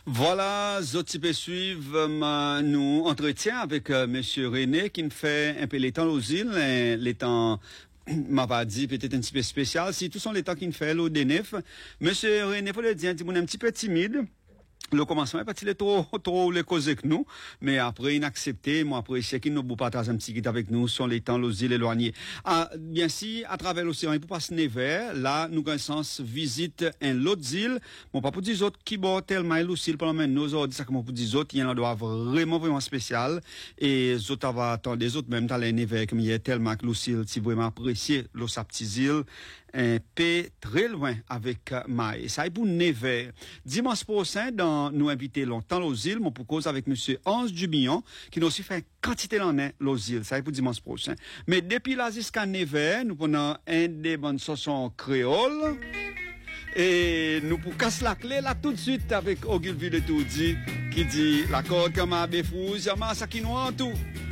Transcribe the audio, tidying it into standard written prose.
Voilà, Zoti peut suivre nous entretien avec Monsieur René qui me fait un peu les temps aux îles, les temps m'a pas dit peut-être un petit peu spécial. Si tous sont les temps qu'il fait l'eau des nefs. Monsieur René, faut le dire, un petit peu timide. Le commencement est parti trop les causer que nous, mais après inaccepté, moi après c'est qu'il nous partage un petit guide avec nous sur les temps, les îles éloignées. Ah, bien si, à travers l'océan, il peut passer never, là, nous, un sens, visite un autre île. Bon, pas pour dire autres qui bon tellement lucide pendant nous autres, ça comme pour dire autres, il y en a un endroit vraiment spécial. Et les autres va attendre des autres, même dans les never, comme il y a tellement que lucide, si vous vraiment apprécier l'eau sa petite île, un peu très loin avec Maï. Ça est pour never. Dimanche prochain, nous inviter longtemps aux îles, mon pour cause avec monsieur Hans Dubillon, qui nous aussi fait quantité l'en est aux îles. Ça est pour dimanche prochain. Mais depuis là jusqu'à never, nous prenons un des bonnes chansons créoles. Et nous pour casser la clé là tout de suite avec Ogilvy de Toudi, qui dit la corde comme un béfou, y'a ça qui nous en tout.